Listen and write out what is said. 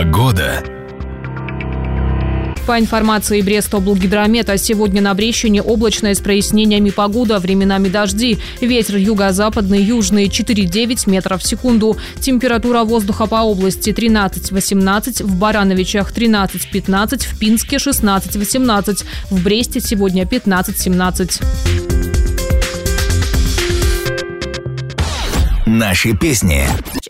Погода. По информации Брестоблгидромета, сегодня на Брещине облачная с прояснениями погода, временами дожди. Ветер юго-западный, южный 4,9 метров в секунду. Температура воздуха по области 13-18, в Барановичах 13-15, в Пинске 16-18, в Бресте сегодня 15-17. Наши песни.